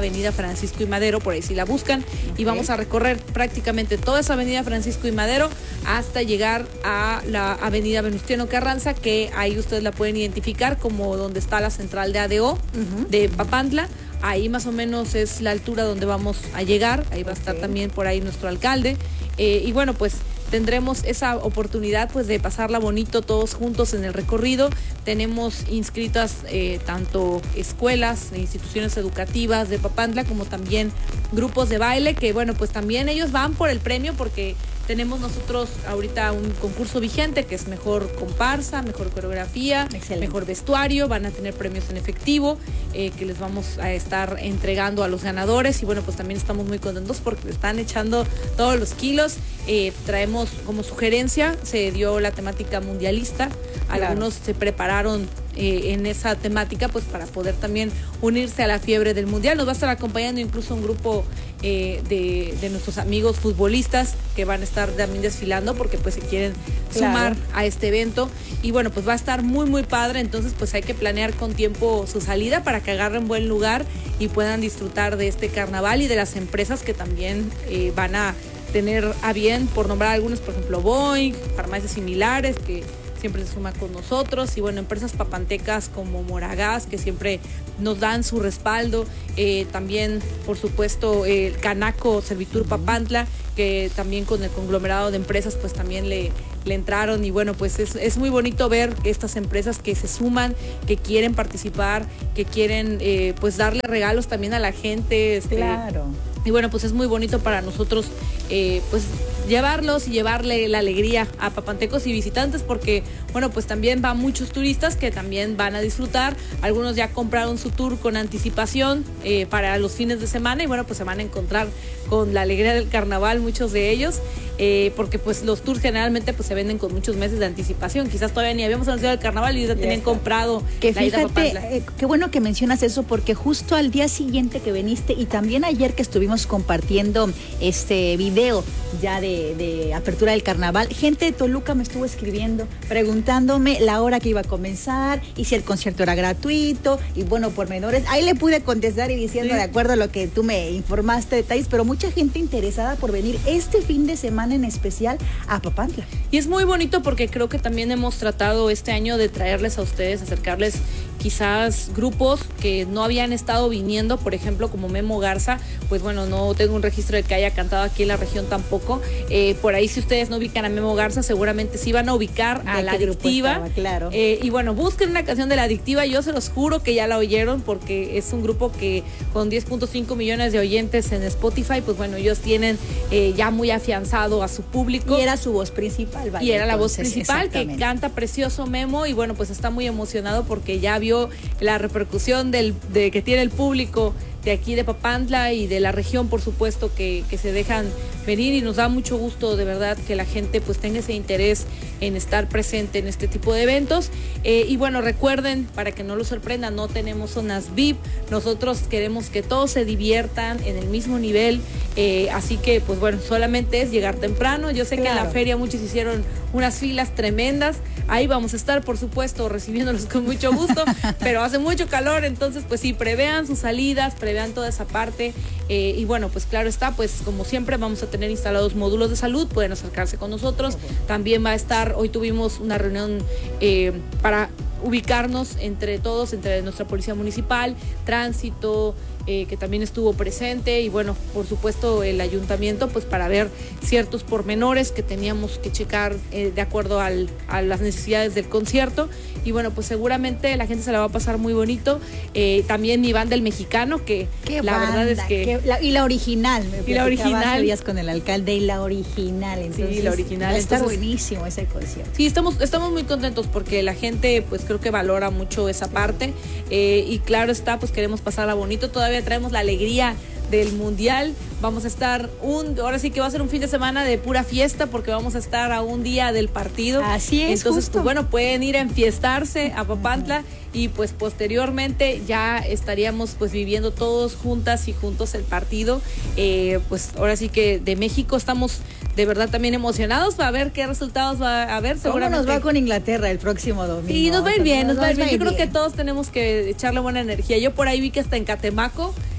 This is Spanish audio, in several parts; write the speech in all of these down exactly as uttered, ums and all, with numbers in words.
avenida Francisco y Madero, por ahí si la buscan, okay. Y vamos a recorrer prácticamente toda esa avenida Francisco y Madero hasta llegar a la avenida Venustiano Carranza, que ahí ustedes la pueden identificar como donde está la central de A D O uh-huh. de Papantla. Ahí más o menos es la altura donde vamos a llegar, ahí va okay. a estar también por ahí nuestro alcalde, eh, y bueno, pues tendremos esa oportunidad pues de pasarla bonito todos juntos en el recorrido. Tenemos inscritas eh, tanto escuelas, instituciones educativas de Papantla, como también grupos de baile, que bueno, pues también ellos van por el premio, porque tenemos nosotros ahorita un concurso vigente que es mejor comparsa, mejor coreografía, excelente. Mejor vestuario, van a tener premios en efectivo eh, que les vamos a estar entregando a los ganadores, y bueno, pues también estamos muy contentos porque están echando todos los kilos. Eh, traemos como sugerencia, se dio la temática mundialista, claro. Algunos se prepararon Eh, en esa temática pues para poder también unirse a la fiebre del mundial. Nos va a estar acompañando incluso un grupo eh, de, de nuestros amigos futbolistas que van a estar también desfilando porque pues se quieren claro. sumar a este evento, y bueno, pues va a estar muy muy padre. Entonces pues hay que planear con tiempo su salida para que agarren buen lugar y puedan disfrutar de este carnaval y de las empresas que también eh, van a tener a bien, por nombrar algunos, por ejemplo Boeing, farmacias similares que siempre se suma con nosotros, y bueno, empresas papantecas como Moragas, que siempre nos dan su respaldo, eh, también por supuesto el eh, Canaco Servitur Papantla, que también con el conglomerado de empresas pues también le, le entraron, y bueno, pues es, es muy bonito ver estas empresas que se suman, que quieren participar, que quieren eh, pues darle regalos también a la gente, este, claro. Y bueno, pues es muy bonito para nosotros eh, pues llevarlos y llevarle la alegría a papantecos y visitantes, porque bueno, pues también van muchos turistas que también van a disfrutar. Algunos ya compraron su tour con anticipación eh, para los fines de semana, y bueno, pues se van a encontrar con la alegría del carnaval muchos de ellos, eh, porque pues los tours generalmente pues se venden con muchos meses de anticipación. Quizás todavía ni habíamos anunciado el carnaval y ya, ya tenían está. comprado que la fíjate, ida a Papantla. Eh, qué bueno que mencionas eso, porque justo al día siguiente que viniste, y también ayer que estuvimos compartiendo este video ya de, de apertura del carnaval, gente de Toluca me estuvo escribiendo preguntándome la hora que iba a comenzar y si el concierto era gratuito, y bueno, por menores, ahí le pude contestar y diciendo sí. de acuerdo a lo que tú me informaste, detalles, pero mucha gente interesada por venir este fin de semana en especial a Papantla. Y es muy bonito porque creo que también hemos tratado este año de traerles a ustedes, acercarles quizás grupos que no habían estado viniendo, por ejemplo como Memo Garza, pues bueno, no tengo un registro de que haya cantado aquí en la región tampoco. Eh, por ahí si ustedes no ubican a Memo Garza, seguramente sí van a ubicar a La Adictiva. Estaba, claro. Eh, y bueno, busquen una canción de La Adictiva, yo se los juro que ya la oyeron, porque es un grupo que con diez punto cinco millones de oyentes en Spotify, pues bueno, ellos tienen eh, ya muy afianzado a su público. Y era su voz principal, vale. Y era la voz principal, que canta precioso Memo, y bueno, pues está muy emocionado porque ya vio la repercusión del, de que tiene el público de aquí de Papantla y de la región, por supuesto, que, que se dejan venir, y nos da mucho gusto de verdad que la gente pues tenga ese interés en estar presente en este tipo de eventos. Eh, y bueno, recuerden, para que no los sorprendan, no tenemos zonas V I P, nosotros queremos que todos se diviertan en el mismo nivel, eh, así que pues bueno, solamente es llegar temprano. Yo sé claro. que en la feria muchos hicieron unas filas tremendas, ahí vamos a estar por supuesto recibiéndolos con mucho gusto, pero hace mucho calor, entonces pues sí, prevean sus salidas, prevean toda esa parte, eh, y bueno, pues claro está, pues como siempre vamos a tener instalados módulos de salud, pueden acercarse con nosotros. Okay. También va a estar, hoy tuvimos una reunión eh, para ubicarnos entre todos, entre nuestra policía municipal, tránsito, eh, que también estuvo presente, y bueno, por supuesto el ayuntamiento, pues para ver ciertos pormenores que teníamos que checar eh, de acuerdo al, a las necesidades del concierto. Y bueno, pues seguramente la gente se la va a pasar muy bonito. Eh, también mi banda El Mexicano, que ¿Qué la banda? verdad es que... ¿Qué, la, y la original. Me y la original. Días con el alcalde, y la original. Entonces, sí, la original. Va a estar Entonces, buenísimo ese concierto. Sí, estamos, estamos muy contentos porque la gente pues creo que valora mucho esa parte. Eh, y claro está, pues queremos pasarla bonito. Todavía traemos la alegría del mundial. Vamos a estar un, ahora sí que va a ser un fin de semana de pura fiesta, porque vamos a estar a un día del partido. Así es. Entonces, justo. pues bueno, pueden ir a enfiestarse a Papantla, y pues posteriormente ya estaríamos pues viviendo todos juntas y juntos el partido. Eh, pues ahora sí que de México estamos de verdad también emocionados para ver qué resultados va a haber. Seguramente. ¿Cómo nos va con Inglaterra el próximo domingo? Sí, nos va a ir bien, nos, nos va a ir bien. Yo bien. creo que todos tenemos que echarle buena energía. Yo por ahí vi que hasta en Catemaco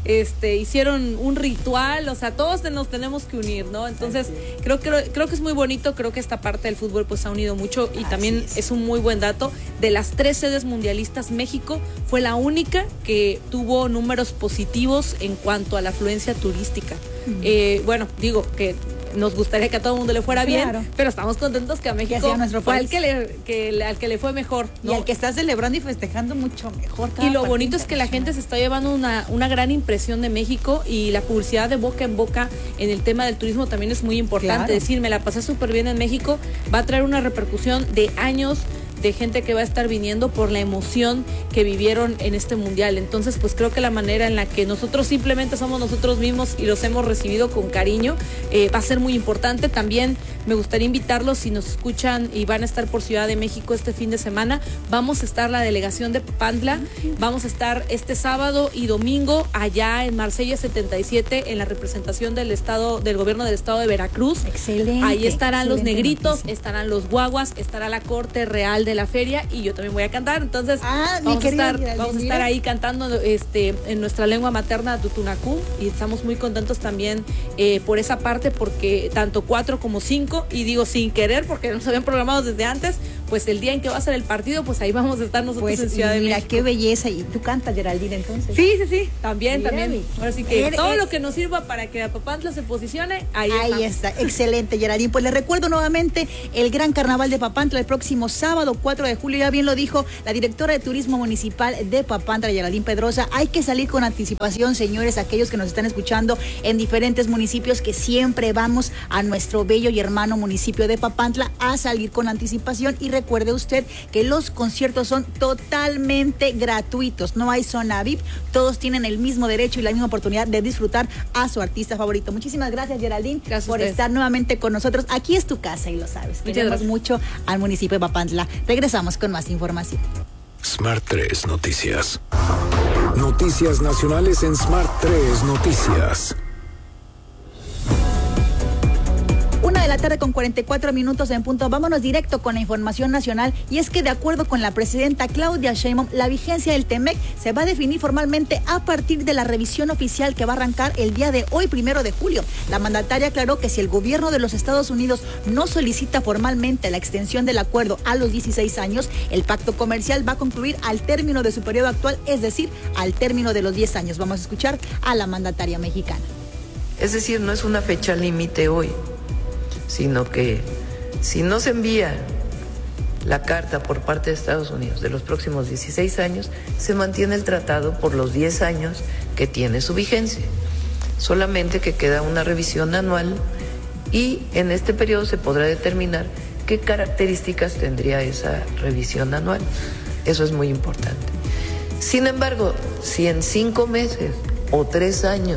este, hicieron un ritual, o sea, todos nos tenemos que unir, ¿no? Entonces, creo que creo que es muy bonito, creo que esta parte del fútbol pues ha unido mucho y Así también es. es un muy buen dato. De las tres sedes mundialistas, México fue la única que tuvo números positivos en cuanto a la afluencia turística. Uh-huh. Eh, bueno, digo que nos gustaría que a todo el mundo le fuera claro. bien, pero estamos contentos que a México fue al que, le, que, al que le fue mejor, ¿no? Y al que está celebrando y festejando mucho mejor. Y lo bonito es que la gente se está llevando una, una gran impresión de México y la publicidad de boca en boca en el tema del turismo también es muy importante. Claro. Decir, me la pasé súper bien en México, va a traer una repercusión de años de gente que va a estar viniendo por la emoción que vivieron en este mundial. Entonces, pues creo que la manera en la que nosotros simplemente somos nosotros mismos y los hemos recibido con cariño eh, va a ser muy importante. También me gustaría invitarlos, si nos escuchan y van a estar por Ciudad de México este fin de semana, vamos a estar la delegación de Papantla, vamos a estar este sábado y domingo allá en Marsella setenta y siete en la representación del estado, del gobierno del estado de Veracruz. Excelente. Ahí estarán excelente los negritos, noticia. Estarán los guaguas, estará la corte real de la feria y yo también voy a cantar, entonces ah, vamos, a estar, Giraldín, vamos a estar ahí cantando este, en nuestra lengua materna Tutunacú y estamos muy contentos también eh, por esa parte, porque tanto cuatro como cinco, y digo sin querer porque nos habían programado desde antes, pues el día en que va a ser el partido, pues ahí vamos a estar nosotros pues, en Ciudad de mira, México. Mira, qué belleza, y tú cantas, Geraldine, entonces. Sí, sí, sí, también, mira, también. Ahora sí que er, todo er, lo que nos sirva para que Papantla se posicione, ahí, ahí está. Excelente, Geraldine. Pues les recuerdo nuevamente el gran carnaval de Papantla el próximo sábado cuatro de julio, ya bien lo dijo la directora de Turismo Municipal de Papantla, Geraldine Pedrosa. Hay que salir con anticipación, señores, aquellos que nos están escuchando en diferentes municipios, que siempre vamos a nuestro bello y hermano municipio de Papantla a salir con anticipación. Y recuerde usted que los conciertos son totalmente gratuitos, no hay zona V I P, todos tienen el mismo derecho y la misma oportunidad de disfrutar a su artista favorito. Muchísimas gracias, Geraldine, gracias por estar nuevamente con nosotros. Aquí es tu casa y lo sabes. Muchas Queremos gracias. mucho al municipio de Papantla. Regresamos con más información. Smart tres Noticias. Noticias nacionales en Smart tres Noticias. Una de la tarde con cuarenta y cuatro minutos en punto. Vámonos directo con la información nacional, y es que de acuerdo con la presidenta Claudia Sheinbaum, la vigencia del TEMEC se va a definir formalmente a partir de la revisión oficial que va a arrancar el día de hoy, primero de julio. La mandataria aclaró que si el gobierno de los Estados Unidos no solicita formalmente la extensión del acuerdo a los dieciséis años, el pacto comercial va a concluir al término de su periodo actual, es decir, al término de los diez años. Vamos a escuchar a la mandataria mexicana. Es decir, no es una fecha límite hoy, sino que si no se envía la carta por parte de Estados Unidos de los próximos dieciséis años, se mantiene el tratado por los diez años que tiene su vigencia. Solamente que queda una revisión anual y en este periodo se podrá determinar qué características tendría esa revisión anual. Eso es muy importante. Sin embargo, si en cinco meses o tres años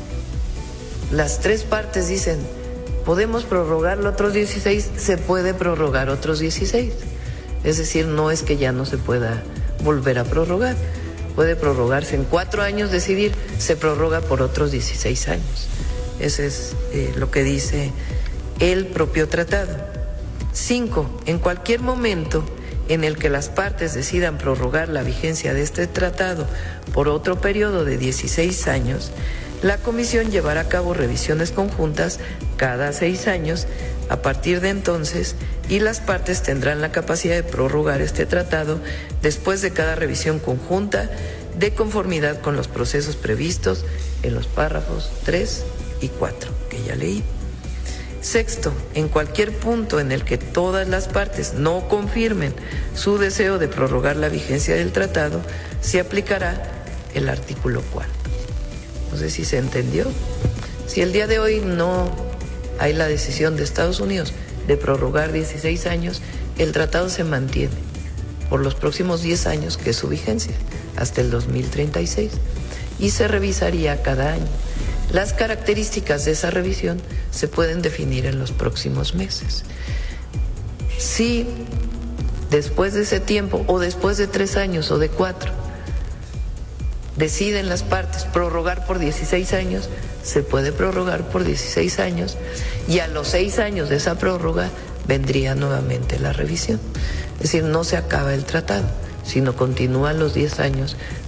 las tres partes dicen podemos prorrogarlo otros dieciséis, se puede prorrogar otros dieciséis. Es decir, no es que ya no se pueda volver a prorrogar. Puede prorrogarse en cuatro años, decidir, se prorroga por otros dieciséis años. Eso es eh, lo que dice el propio tratado. Cinco, en cualquier momento en el que las partes decidan prorrogar la vigencia de este tratado por otro periodo de dieciséis años, la Comisión llevará a cabo revisiones conjuntas cada seis años a partir de entonces, y las partes tendrán la capacidad de prorrogar este tratado después de cada revisión conjunta de conformidad con los procesos previstos en los párrafos tres y cuatro, que ya leí. Sexto, en cualquier punto en el que todas las partes no confirmen su deseo de prorrogar la vigencia del tratado, se aplicará el artículo cuarto. No sé si se entendió. Si el día de hoy no hay la decisión de Estados Unidos de prorrogar dieciséis años, el tratado se mantiene por los próximos diez años, que es su vigencia, hasta el dos mil treinta y seis, y se revisaría cada año. Las características de esa revisión se pueden definir en los próximos meses. Si después de ese tiempo, o después de tres años o de cuatro, deciden las partes prorrogar por dieciséis años, se puede prorrogar por dieciséis años, y a los seis años de esa prórroga vendría nuevamente la revisión. Es decir, no se acaba el tratado, sino continúan los diez años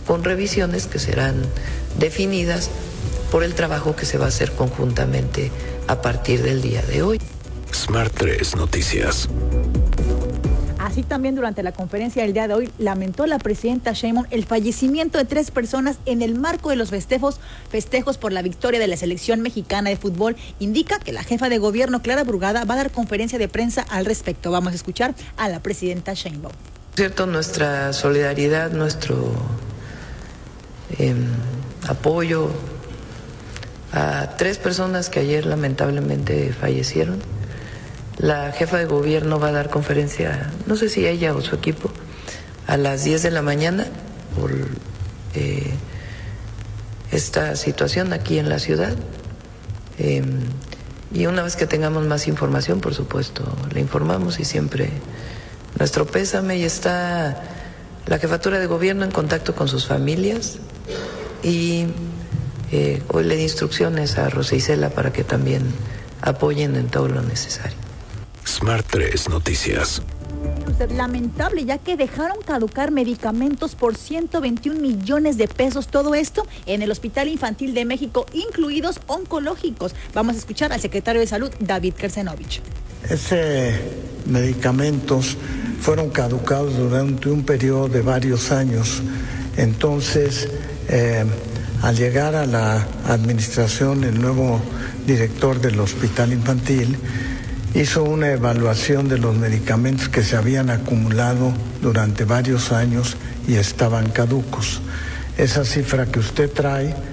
con revisiones que serán definidas por el trabajo que se va a hacer conjuntamente a partir del día de hoy. Smart tres Noticias. Así también durante la conferencia del día de hoy lamentó la presidenta Sheinbaum el fallecimiento de tres personas en el marco de los festejos, festejos por la victoria de la selección mexicana de fútbol. Indica que la jefa de gobierno, Clara Brugada, va a dar conferencia de prensa al respecto. Vamos a escuchar a la presidenta Sheinbaum. Cierto, nuestra solidaridad, nuestro eh, apoyo a tres personas que ayer lamentablemente fallecieron. La jefa de gobierno va a dar conferencia, no sé si ella o su equipo, a las diez de la mañana por eh, esta situación aquí en la ciudad. Eh, y una vez que tengamos más información, por supuesto, le informamos y siempre nuestro pésame. Y está la jefatura de gobierno en contacto con sus familias y eh, hoy le di instrucciones a Rosa Isela para que también apoyen en todo lo necesario. Smart tres Noticias. Lamentable, ya que dejaron caducar medicamentos por ciento veintiún millones de pesos, todo esto en el Hospital Infantil de México, incluidos oncológicos. Vamos a escuchar al secretario de Salud, David Kersenovich. Esos medicamentos fueron caducados durante un periodo de varios años. Entonces, eh, al llegar a la administración, el nuevo director del Hospital Infantil hizo una evaluación de los medicamentos que se habían acumulado durante varios años y estaban caducos. Esa cifra que usted trae